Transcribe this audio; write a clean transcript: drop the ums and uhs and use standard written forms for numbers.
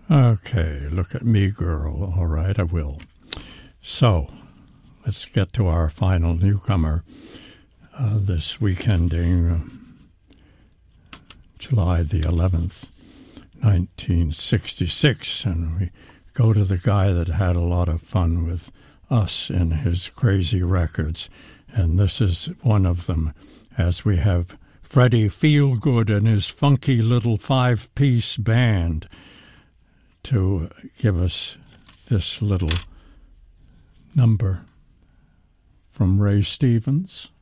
Okay, look at me, girl. All right, I will. So, let's get to our final newcomer this week ending July the 11th, 1966. And we go to the guy that had a lot of fun with us in his crazy records. And this is one of them, as we have Freddie Feelgood and his funky little 5-piece band to give us this little number from Ray Stevens.